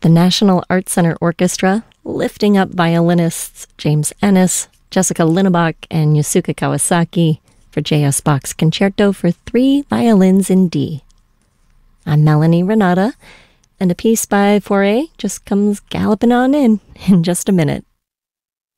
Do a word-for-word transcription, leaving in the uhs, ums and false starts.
The National Arts Center Orchestra, lifting up violinists James Ennis, Jessica Linnebach, and Yusuke Kawasaki for J S. Bach's Concerto for Three Violins in D. I'm Melanie Renata, and a piece by Fauré just comes galloping on in in just a minute.